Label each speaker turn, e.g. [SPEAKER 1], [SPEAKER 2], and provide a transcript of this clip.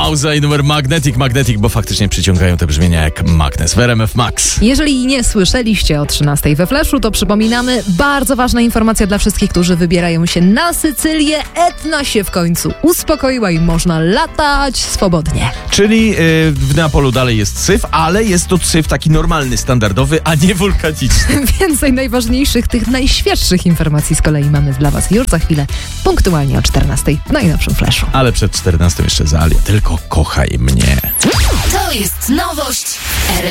[SPEAKER 1] Mauza i numer Magnetic, bo faktycznie przyciągają te brzmienia jak magnes w RMF Max.
[SPEAKER 2] Jeżeli nie słyszeliście o 13 we Flashu, to przypominamy, bardzo ważna informacja dla wszystkich, którzy wybierają się na Sycylię. Etna się w końcu uspokoiła i można latać swobodnie.
[SPEAKER 1] Czyli w Neapolu dalej jest syf, ale jest to syf taki normalny, standardowy, a nie wulkaniczny.
[SPEAKER 2] Więcej najważniejszych, tych najświeższych informacji z kolei mamy dla was już za chwilę, punktualnie o 14 w najnowszym Flashu.
[SPEAKER 1] Ale przed 14 jeszcze Zalia, tylko kochaj mnie.
[SPEAKER 3] To jest nowość.